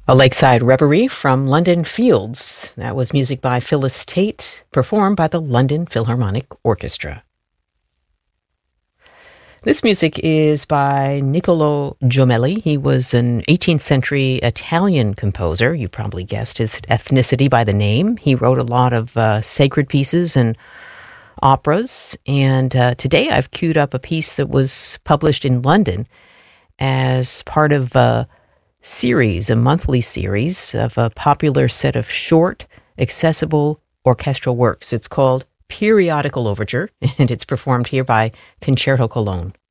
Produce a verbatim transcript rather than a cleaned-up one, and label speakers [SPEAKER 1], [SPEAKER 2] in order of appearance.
[SPEAKER 1] A Lakeside Reverie from London Fields. That was music by Phyllis Tate, performed by the London Philharmonic Orchestra. This music is by Niccolò Jommelli. He was an eighteenth century Italian composer. You probably guessed his ethnicity by the name. He wrote a lot of uh, sacred pieces and operas. And uh, today I've queued up a piece that was published in London as part of a series, a monthly series of a popular set of short, accessible orchestral works. It's called Periodical Overture, and it's performed here by Concerto Cologne.